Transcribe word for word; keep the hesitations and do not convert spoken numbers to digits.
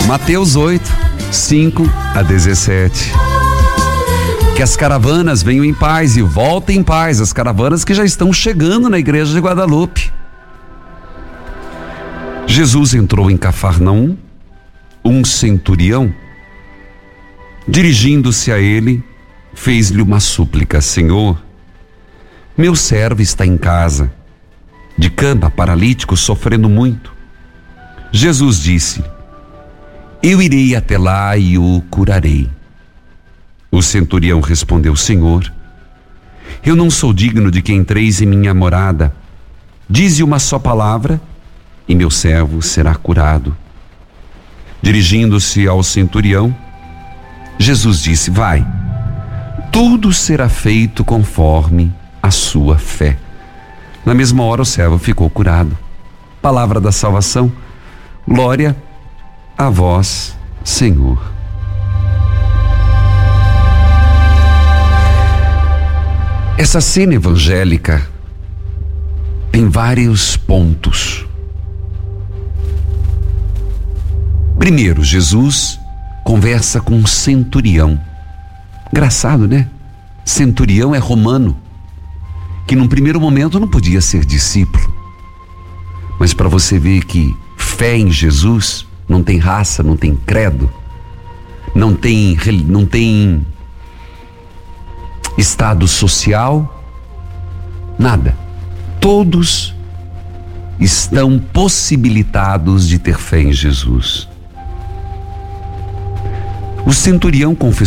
Mateus oito, cinco a dezessete. Que as caravanas venham em paz e voltem em paz, as caravanas que já estão chegando na igreja de Guadalupe. Jesus entrou em Cafarnaum, um centurião, dirigindo-se a ele, fez-lhe uma súplica: Senhor, meu servo está em casa, de cama, paralítico, sofrendo muito. Jesus disse: eu irei até lá e o curarei. O centurião respondeu: Senhor, eu não sou digno de que entreis em minha morada. Dize uma só palavra e meu servo será curado. Dirigindo-se ao centurião, Jesus disse: vai, tudo será feito conforme a sua fé. Na mesma hora o servo ficou curado. Palavra da salvação. Glória a vós, Senhor. Essa cena evangélica tem vários pontos. Primeiro, Jesus conversa com um centurião. Engraçado, né? Centurião é romano, que num primeiro momento não podia ser discípulo. Mas para você ver que fé em Jesus não tem raça, não tem credo, não tem, não tem estado social, nada. Todos estão possibilitados de ter fé em Jesus. O centurião confessou